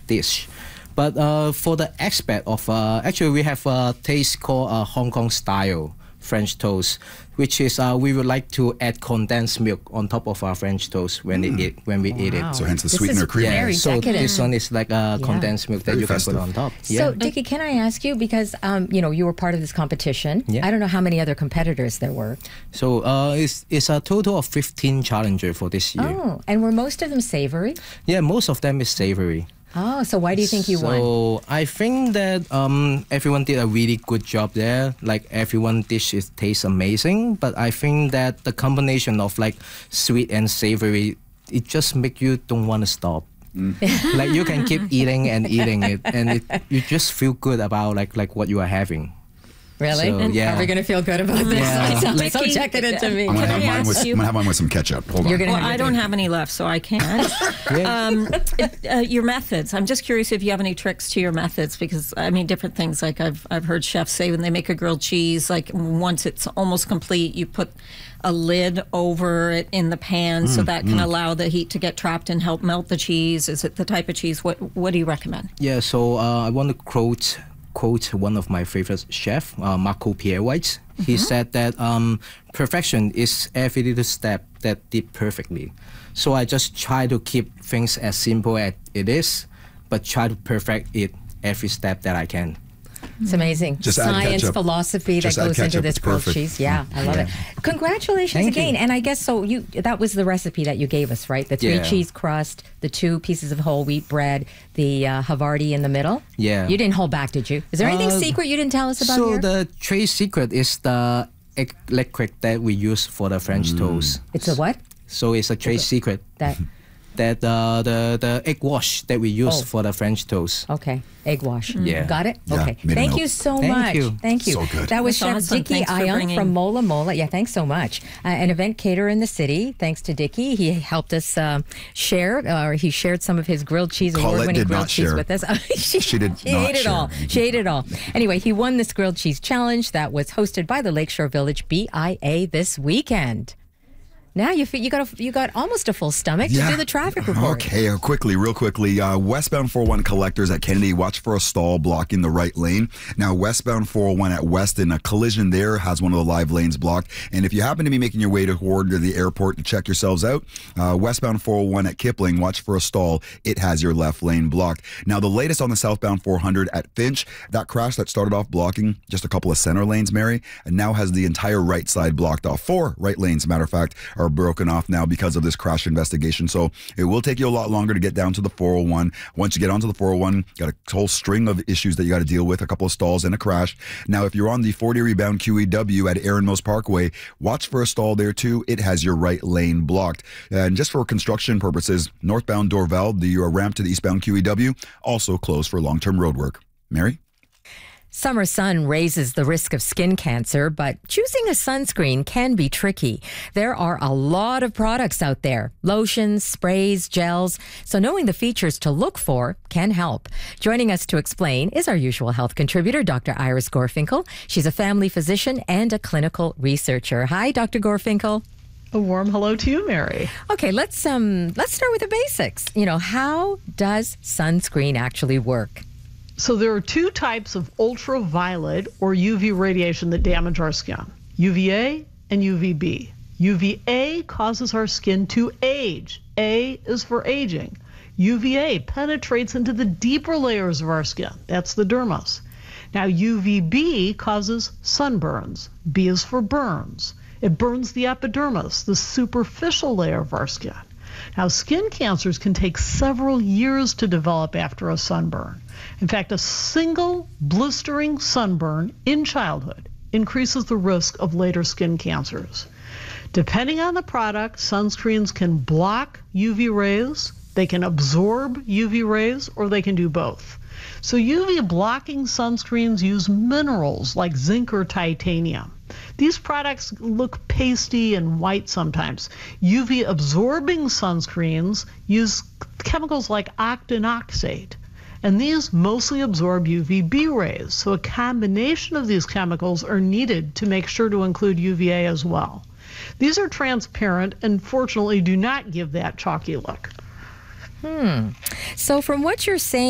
dish. But for the aspect of, actually we have a taste called Hong Kong style French toast, which is we would like to add condensed milk on top of our French toast when we eat it. So hence the sweetener cream. Very so decadent. this one is like a condensed milk that you can put on top. So, Dickie, can I ask you, because you were part of this competition. Yeah. I don't know how many other competitors there were. So it's a total of 15 challengers for this year. Oh, and were most of them savory? Yeah, most of them is savory. Oh, so why do you think you won? So I think that everyone did a really good job there. Like everyone dish tastes amazing, but I think that the combination of like sweet and savory, it just make you don't want to stop. Like you can keep eating and eating it, and you just feel good about like what you are having. Really? So, yeah. Are we going to feel good about this? Yeah. So check it into me. I'm going to have mine with some ketchup. Hold on. You're gonna Well, have I don't have any left, so I can't. Your methods. I'm just curious if you have any tricks to your methods, because I mean, different things. Like I've heard chefs say when they make a grilled cheese, like once it's almost complete, you put a lid over it in the pan so that can allow the heat to get trapped and help melt the cheese. Is it the type of cheese? What do you recommend? Yeah. So I want to quote one of my favorite chef, Marco Pierre White. He said that perfection is every little step that did perfectly. So I just try to keep things as simple as it is, but try to perfect it every step that I can. It's amazing. Just add Science, ketchup. philosophy Just that add goes into ketchup, this it's grilled perfect. cheese. Yeah, I love it. Congratulations Thank again. you. And I guess so that was the recipe that you gave us, right? The 3 cheese crust, the 2 pieces of whole wheat bread, the Havarti in the middle. Yeah. You didn't hold back, did you? Is there anything secret you didn't tell us about So here? the trade secret is the egg liquid that we use for the French toast. It's a what? So it's a trade secret That the egg wash that we use for the French toast. Okay, egg wash. Yeah. Got it? Yeah, Okay. made a Thank note. you so Thank much. you. Thank you. So good. That was That's Chef awesome. Dickie Thanks for Ayung bringing- from Mola Mola. Yeah, thanks so much. An event caterer in the city. Thanks to Dickie. He helped us he shared some of his grilled cheese, Colette award-winning did grilled not cheese share. with us. She did She not ate it share. all. She ate it all. Anyway, he won this grilled cheese challenge that was hosted by the Lakeshore Village BIA this weekend. Now you got almost a full stomach to do the traffic report. Okay, real quickly. Westbound 401 collectors at Kennedy, watch for a stall blocking the right lane. Now, westbound 401 at Weston, a collision there has one of the live lanes blocked. And if you happen to be making your way toward the airport to check yourselves out, westbound 401 at Kipling, watch for a stall. It has your left lane blocked. Now, the latest on the southbound 400 at Finch, that crash that started off blocking just a couple of center lanes, Mary, and now has the entire right side blocked off. 4 right lanes, matter of fact, are broken off now because of this crash investigation. So it will take you a lot longer to get down to the 401. Once you get onto the 401, got a whole string of issues that you got to deal with, a couple of stalls and a crash. Now, if you're on the 40 rebound QEW at Aaron Mills Parkway, watch for a stall there too. It has your right lane blocked. And just for construction purposes, northbound Dorval, the ramp to the eastbound QEW, also closed for long-term road work. Mary? Summer sun raises the risk of skin cancer, but choosing a sunscreen can be tricky. There are a lot of products out there, lotions, sprays, gels, so knowing the features to look for can help. Joining us to explain is our usual health contributor, Dr. Iris Gorfinkel. She's a family physician and a clinical researcher. Hi, Dr. Gorfinkel. A warm hello to you, Mary. Okay, let's start with the basics. How does sunscreen actually work? So there are 2 types of ultraviolet or UV radiation that damage our skin, UVA and UVB. UVA causes our skin to age. A is for aging. UVA penetrates into the deeper layers of our skin. That's the dermis. Now, UVB causes sunburns. B is for burns. It burns the epidermis, the superficial layer of our skin. Now, skin cancers can take several years to develop after a sunburn. In fact, a single blistering sunburn in childhood increases the risk of later skin cancers. Depending on the product, sunscreens can block UV rays, they can absorb UV rays, or they can do both. So UV blocking sunscreens use minerals like zinc or titanium. These products look pasty and white sometimes. UV absorbing sunscreens use chemicals like octinoxate, and these mostly absorb UVB rays. So a combination of these chemicals are needed to make sure to include UVA as well. These are transparent and fortunately do not give that chalky look. So from what you're saying,